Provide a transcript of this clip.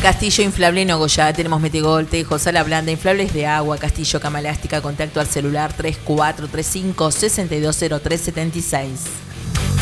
Castillo Inflable Nogoyá. Tenemos metegol, tejo, sala blanda, inflables de agua, castillo, cama elástica, contacto al celular 3435 620376.